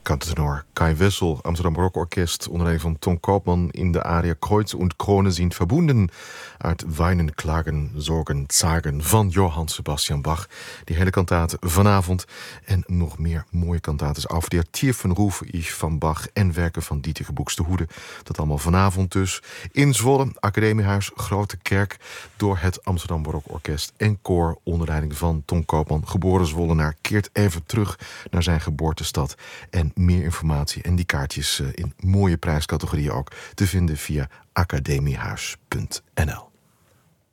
kantentenor Kai Wessel, Amsterdam Barokorkest, onder leiding van Ton Koopman in de aria Kreuz und Krone sind verbunden uit Weinen, Klagen, Zorgen, Zagen van Johann Sebastian Bach. Die hele kantate vanavond en nog meer mooie kantates over der Tiefen rufe ich van Bach en werken van Dieter Buxtehude. Dat allemaal vanavond dus in Zwolle, Academiehuis, Grote Kerk, door het Amsterdam Barokorkest en koor onder leiding van Ton Koopman. Geboren Zwollenaar, keert even terug naar zijn geboortestad. En meer informatie en die kaartjes in mooie prijscategorieën ook te vinden via academiehuis.nl.